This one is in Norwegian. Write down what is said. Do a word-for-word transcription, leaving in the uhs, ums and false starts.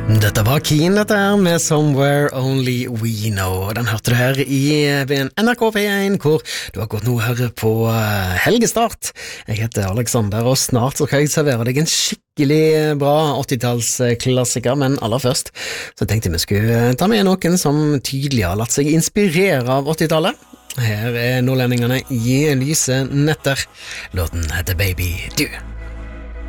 Dette var Keen, dette her, med Somewhere Only We Know. Den hørte du her i N R K P én, hvor du har gått nå her på helgestart. Jeg heter Alexander, og snart så skal jeg servere deg en skikkelig bra åttitallsklassiker, men aller først så tenkte jeg vi skulle ta med noen som tydelig har latt seg inspirere av åttitallet. Her er nordlendingene i lyse netter. Låten heter Baby Du.